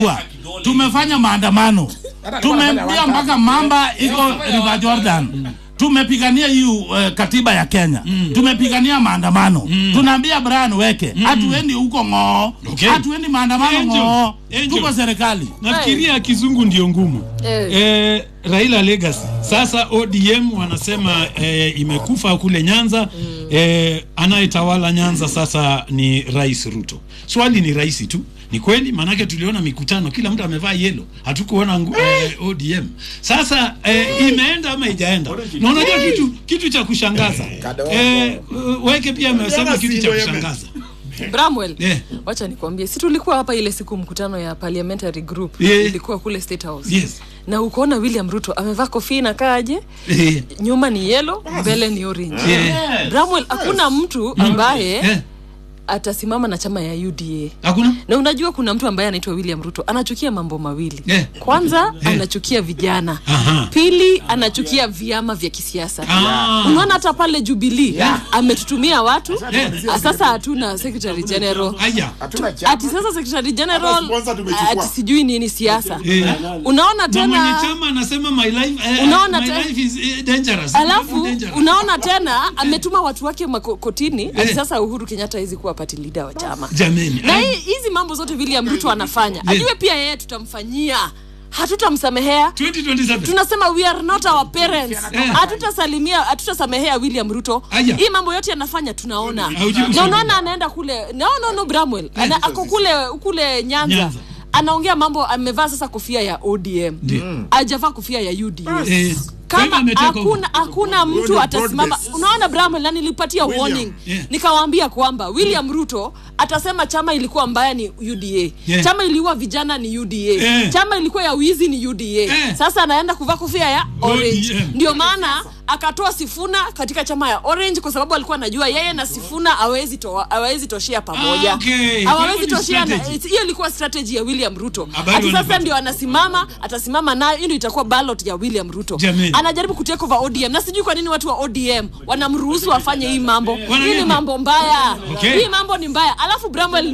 tumefanya maandamano. Tumembia mpaka mamba iko River Jordan. Tumepigania hiyo katiba ya Kenya. Tumepigania maandamano. Tunaambia Brian Weke, hatuendi huko ng'oo. Hatuendi maandamano ng'oo. Tuko serikali. Nafikiria kizungu ndio ngumu. Raila legacy. Sasa ODM wanasema imekufa kule Nyanza. Anayetawala Nyanza sasa ni Rais Ruto. Swali ni rahisi tu. Ni kweli manake tuliona mikutano kila mtu amevaa yellow. Hatukuona ODM. Sasa imeenda ama haijaenda? Na unajua kitu cha kushangaza. Weke pia amesema kitu cha kushangaza. Bramwell, wacha nikwambie, si tulikuwa hapa ile siku mkutano ya parliamentary group ilikuwa kule State House. Yes. Na ukoona William Ruto amevaa kofia na kaje? Nyuma ni yellow, mbele ni orange. Bramwell, hakuna mtu ambaye atasimama na chama ya UDA. Hakuna? Na unajua kuna mtu ambaye anaitwa William Ruto, anachukia mambo mawili. Kwanza, anachukia vijana. Pili, anachukia vyama vya kisiasa. Unaona hata pale Jubilee ametutumia watu. Sasa hatuna secretary general. Ati sasa secretary general ati sijui nini siasa. Unaona tena mwenye chama anasema my life is dangerous. Alafu unaona tena ametuma watu wake kotini ati sasa Uhuru Kenyatta hizi kuwa party leader wa chama. Jameni. Na hizi mambo zote William Ruto anafanya. Ajue pia yeye tutamfanyia. Hatutamsamehea. 2027. Tunasema we are not our parents. Hatutasamehea William Ruto. Hii mambo yote anafanya tunaona. Na unaona anaenda kule. No Bramwell. Ako kule Nyanza. Anaongea mambo amevaa sasa kofia ya ODM. Hajavaa kofia ya UDA. Kama hakuna mtu atasimama. Unaona Bramwell, na nilipatia warning. Nikawaambia kwamba William Ruto atasema chama ilikuwa mbaya ni UDA. Chama iliua vijana ni UDA. Chama ilikuwa ya wizi ni UDA. Sasa anaenda kuvaa kofia ya orange. Ndio maana akatoa Sifuna katika chama ya orange kwa sababu alikuwa anajua yeye na Sifuna hawezi toshia pamoja. Hawezi toshia. Hiyo ilikuwa strategy ya William Ruto. Ati sasa ndio atasimama nayo, ndio itakuwa ballot ya William Ruto. Anajaribu kutake over ODM. Na sijui kwa nini watu wa ODM wanamruhusu afanye hii mambo. Hii ni mambo mbaya. Hii mambo ni mbaya. Alafu Bramwell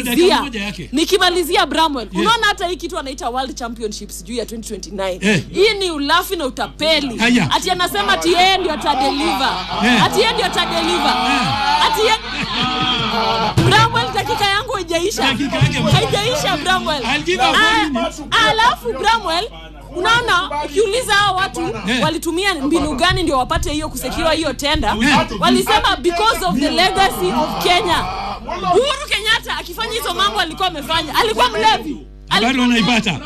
nikimalizia Bramwell. Unaona hata hii kitu anaita World Championship sijui ya 2029. Hii ni ulafi na utapeli. Ati anasema ati yeye ndio atadeliver. Bramwell, dakika yangu haijaisha Bramwell. Alafu Bramwell, unaona ukiuliza hao watu walitumia mbinu gani ndio wapate hiyo kusekiwa hiyo tenda, walisema because of the legacy of Kenya. Uhuru Kenyatta akifanya hizo mambo alikuwa amefanya, alikuwa mlevi. Bado wanaipata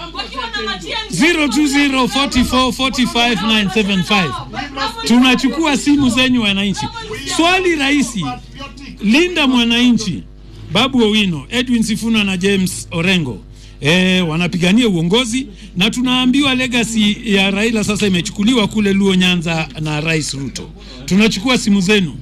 0204445975. Tunachukua simu zenyu wananchi. Swali rahisi. Linda Mwananchi, Babu Owino, Edwin Sifuna na James Orengo wanapigania uongozi, na tunaambiwa legacy ya Raila sasa imechukuliwa kule Luo Nyanza na Rais Ruto. Tunachukua simu zenu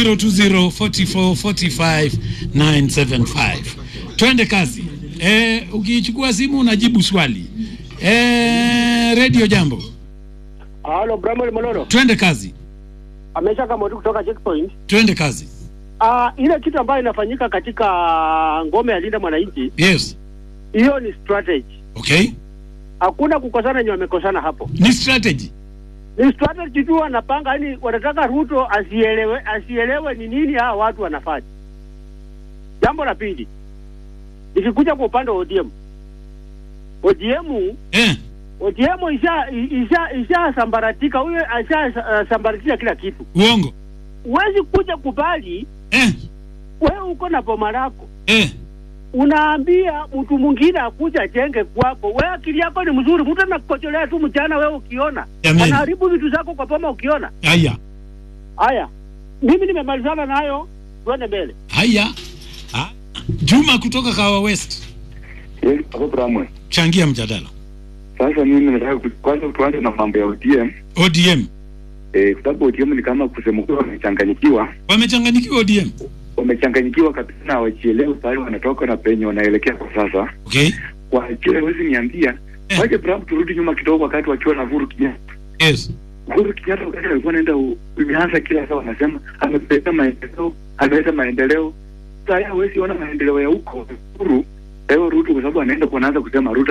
0204445975. Twende kazi. Ukichukua simu unajibu swali. Radio Jambo. Halo Bramwell Mololo. Twende kazi. Amesha kama kutoka checkpoint. Twende kazi. Ile kitu ambayo inafanyika katika ngome ya Linda Mwananchi. Yes. Hiyo ni strategy. Okay. Hakuna kukosana wenye wamekosana hapo. Ni strategy. Ni strategy tu wanapanga, yani wanataka Ruto asielewe ni nini hao watu wanafanya. Jambo la pili. Nikikuja kwa upande wa ODM. ODM isha sambaratika, huyo sambaratika kila kitu. Uongo. Huwezi kuja kubali. Wewe uko na boma lako. Unaambia mtu mwingine akuja jenge kwako. Wewe akili yako ni mzuri, mtu anakukojolea tu mchana wewe ukiona. Anaharibu vitu zako kwa boma ukiona. Haya. Mimi nimemalizana nayo, twende mbele. Haya. Juma kutoka Kawa West. Hapo Bramwell. Changia mjadala. Sasa mimi nataka kwanza tuanze na mambo ya ODM. Kwa sababu ODM ni kama kusema kwa wamechanganyikiwa. ODM. Wamechanganyikiwa kabisa na wachielewe pale wanatoka na penye wanaelekea kwa sasa. Okay. Kwa hiyo huwezi niambia, waje Bram turudi nyuma kidogo wakati wakiwa na Uhuru Kenyatta. Yes. Uhuru Kenyatta wakati alikuwa anaenda umeanza kila saa wanasema ameleta maendeleo. Sasa huwezi ona maendeleo ya huko Uhuru Leo Ruto kwa sababu anaenda kuanza kusema Ruto